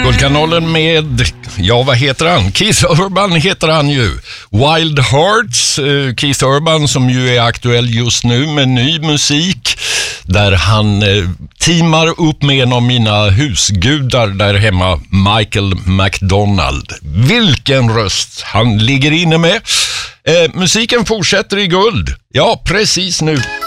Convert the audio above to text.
Guldkanalen med, ja vad heter han? Keith Urban heter han ju. Wild Hearts, Keith Urban som ju är aktuell just nu med ny musik. Där han teamar upp med en av mina husgudar där hemma, Michael McDonald. Vilken röst han ligger inne med. Musiken fortsätter i guld. Ja, precis nu.